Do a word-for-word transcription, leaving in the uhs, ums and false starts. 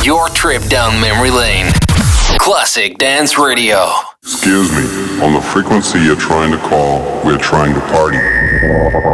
your trip down memory lane. Classic Dance Radio. Excuse me, on the frequency you're trying to call, we're trying to party.